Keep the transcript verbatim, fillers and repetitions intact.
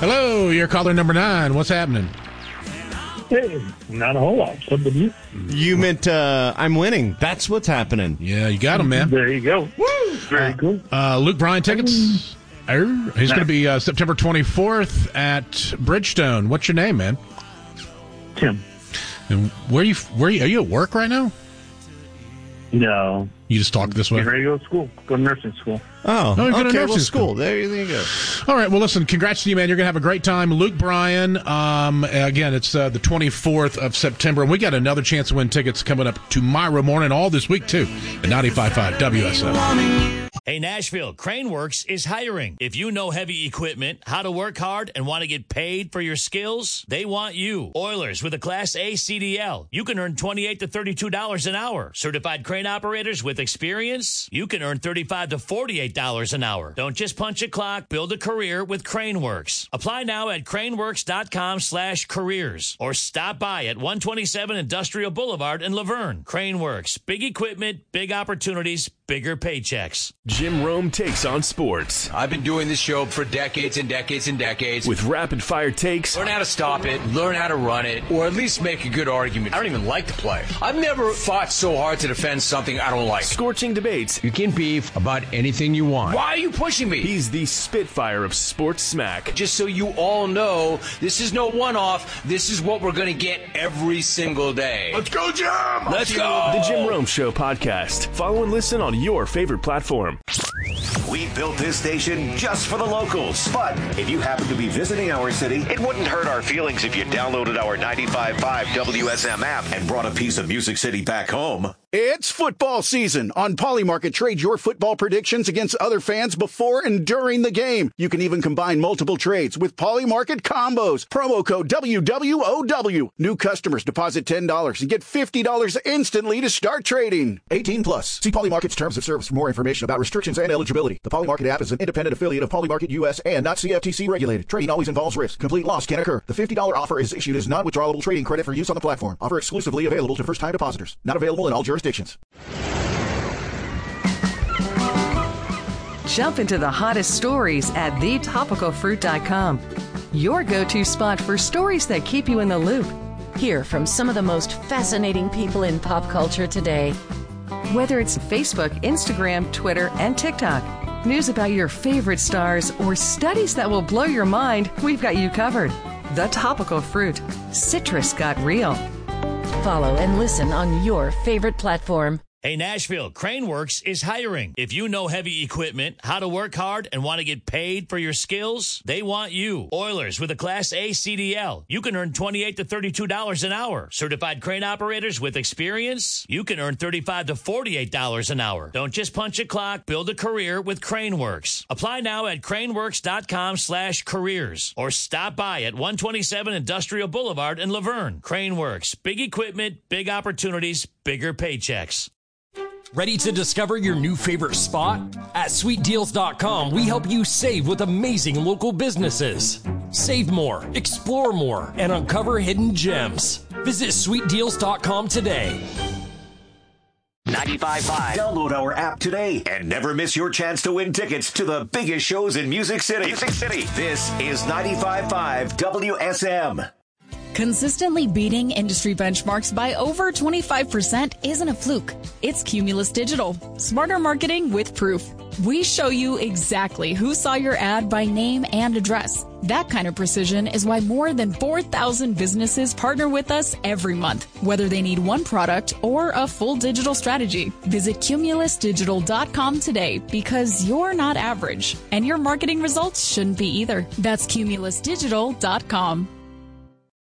Hello, you're caller number nine. What's happening? Hey, not a whole lot. Something you. You meant uh, I'm winning. That's what's happening. Yeah, you got him, man. There you go. Woo! Very uh, cool. Uh, Luke Bryan tickets. Er, he's going to be uh, September twenty-fourth at Bridgestone. What's your name, man? Tim. And where are you? Where are you? Are you at work right now? No. You just talk this way? Get ready to go to school. Go to nursing school. Oh, oh okay. nursing Well, school. school. There you go. All right. Well, listen. Congrats to you, man. You're gonna have a great time. Luke Bryan. Um, again, it's uh, the twenty-fourth of September, and we got another chance to win tickets coming up tomorrow morning, all this week too, at ninety-five point five W S M. Hey, Nashville, Craneworks is hiring. If you know heavy equipment, how to work hard, and want to get paid for your skills, they want you. Oilers with a Class A C D L. You can earn twenty-eight to thirty-two dollars an hour. Certified crane operators with experience, you can earn thirty-five to forty-eight dollars an hour. Don't just punch a clock, build a career with Craneworks. Apply now at craneworks.com slash careers or stop by at one twenty-seven Industrial Boulevard in Laverne. Craneworks, big equipment, big opportunities, bigger paychecks. Jim Rome takes on sports. I've been doing this show for decades and decades and decades. With rapid-fire takes. Learn how to stop it, learn how to run it, or at least make a good argument. I don't even like to play. I've never fought so hard to defend something I don't like. Scorching debates. You can beef about anything you want. Why are you pushing me? He's the Spitfire of sports smack. Just so you all know, this is no one-off. This is what we're going to get every single day. Let's go, Jim! Let's go! The Jim Rome Show podcast. Follow and listen on your favorite platform. We built this station just for the locals. But if you happen to be visiting our city, it wouldn't hurt our feelings if you downloaded our ninety-five point five W S M app and brought a piece of Music City back home. It's football season. On Polymarket, trade your football predictions against other fans before and during the game. You can even combine multiple trades with Polymarket combos. Promo code W W O W. New customers deposit ten dollars and get fifty dollars instantly to start trading. eighteen plus. See Polymarket's terms of service for more information about restrictions and eligibility. The Polymarket app is an independent affiliate of Polymarket U S and not C F T C regulated. Trading always involves risk. Complete loss can occur. The fifty dollars offer is issued as non-withdrawable trading credit for use on the platform. Offer exclusively available to first-time depositors. Not available in all jurisdictions. Jump into the hottest stories at the topical fruit dot com. Your go-to spot for stories that keep you in the loop. Hear from some of the most fascinating people in pop culture today. Whether it's Facebook, Instagram, Twitter, and TikTok, news about your favorite stars, or studies that will blow your mind, we've got you covered. The Topical Fruit. Citrus got real. Follow and listen on your favorite platform. Hey, Nashville, Craneworks is hiring. If you know heavy equipment, how to work hard, and want to get paid for your skills, they want you. Oilers with a Class A C D L. You can earn twenty-eight to thirty-two dollars an hour. Certified crane operators with experience, you can earn thirty-five to forty-eight dollars an hour. Don't just punch a clock, build a career with Craneworks. Apply now at craneworks.com slash careers or stop by at one twenty-seven Industrial Boulevard in Laverne. Craneworks, big equipment, big opportunities, bigger paychecks. Ready to discover your new favorite spot? At sweet deals dot com, we help you save with amazing local businesses. Save more, explore more, and uncover hidden gems. Visit sweet deals dot com today. ninety-five point five. Download our app today and never miss your chance to win tickets to the biggest shows in Music City. Music City. This is ninety-five point five W S M. Consistently beating industry benchmarks by over twenty-five percent isn't a fluke. It's Cumulus Digital. Smarter marketing with proof. We show you exactly who saw your ad by name and address. That kind of precision is why more than four thousand businesses partner with us every month, whether they need one product or a full digital strategy. Visit cumulus digital dot com today because you're not average, and your marketing results shouldn't be either. That's cumulus digital dot com.